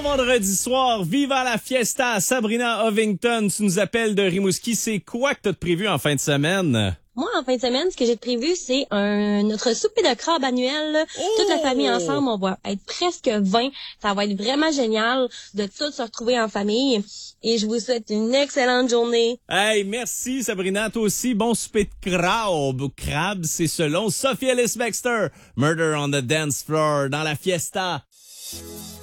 vendredi soir. Viva la fiesta! Sabrina Ovington, tu nous appelles de Rimouski. C'est quoi que t'as de prévu en fin de semaine? Moi, en fin de semaine, ce que j'ai prévu, c'est notre souper de crabe annuel. Là. Toute la famille ensemble, on va être presque 20. Ça va être vraiment génial de tous se retrouver en famille. Et je vous souhaite une excellente journée. Hey, merci Sabrina. Toi aussi, bon souper de crabe. Crabe, c'est selon Sophie Ellis Baxter. Murder on the Dance Floor dans la fiesta.